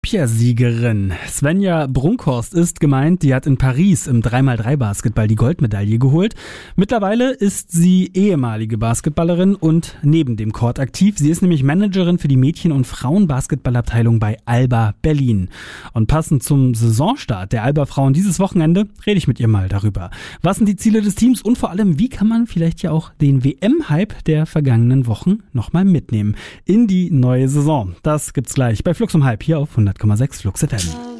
Olympiasiegerin Svenja Brunkhorst ist gemeint, die hat in Paris im 3x3 Basketball die Goldmedaille geholt. Mittlerweile ist sie ehemalige Basketballerin und neben dem Court aktiv. Sie ist nämlich Managerin für die Mädchen- und Frauenbasketballabteilung bei Alba Berlin. Und passend zum Saisonstart der Alba Frauen dieses Wochenende rede ich mit ihr mal darüber. Was sind die Ziele des Teams und vor allem, wie kann man vielleicht ja auch den WM-Hype der vergangenen Wochen nochmal mitnehmen in die neue Saison? Das gibt's gleich bei Flux um Halb hier auf 100,6 Flux FM.